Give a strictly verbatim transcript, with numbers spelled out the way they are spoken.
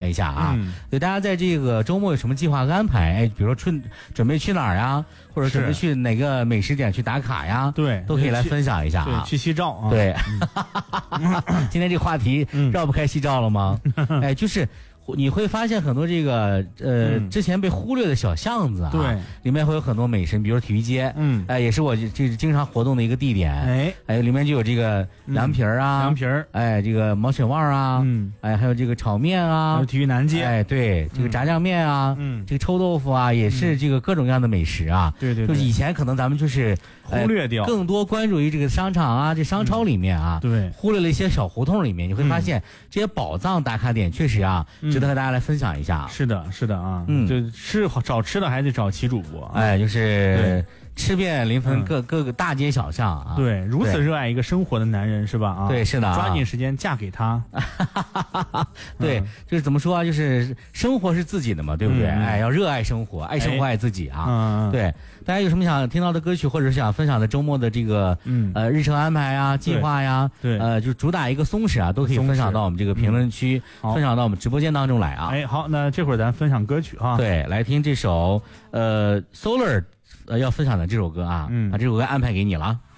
一下啊。 嗯， 对，大家在这个周末有什么计划和安排？哎，比如说春准备去哪儿呀，或者准备去哪个美食点去打卡呀？ 对， 都可以来分享一下啊。 对，去西照啊。 对，嗯、今天这个话题绕不开西照了吗？ 嗯、 哎，就是。你会发现很多这个呃、嗯、之前被忽略的小巷子啊， 对， 里面会有很多美食，比如体育街， 嗯， 哎、呃，也是我这经常活动的一个地点， 哎， 哎，里面就有这个凉皮儿啊， 凉皮儿， 哎，这个毛血旺啊， 嗯， 哎，还有这个炒面啊， 还有体育南街， 哎，对，这个炸酱面啊， 嗯， 这个臭豆腐啊，也是这个各种各样的美食啊， 对对， 就是以前可能咱们就是忽略掉， 更多关注于这个商场啊，这商超里面啊， 对， 忽略了一些小胡同里面，你会发现这些宝藏打卡点确实啊，值得和大家来分享一下。 是的，是的啊， 嗯， 就吃找吃的还得找齐主播， 哎，就是吃遍临汾各各个大街小巷啊。 对，如此热爱一个生活的男人是吧？啊， 对，是的， 抓紧时间嫁给他。 对，就是怎么说啊？就是生活是自己的嘛，对不对？哎，要热爱生活，爱生活爱自己啊。 嗯， 对，大家有什么想听到的歌曲，或者是想分享的周末的这个嗯呃日程安排啊、计划呀， 对， 呃，就主打一个松弛啊，都可以分享到我们这个评论区，分享到我们直播间当中来啊。 哎，好，那这会儿咱分享歌曲哈。 对，来听这首呃 Solar 呃要分享的这首歌啊， 嗯， 把这首歌安排给你了。